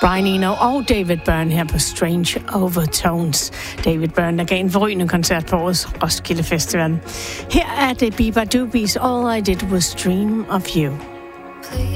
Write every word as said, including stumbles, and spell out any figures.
Brian Eno og David Byrne her på Strange Overtones. David Byrne, der gav en forrygende koncert på årets Roskilde Festival. Her er det Biba Doobies All I Did Was Dream of You.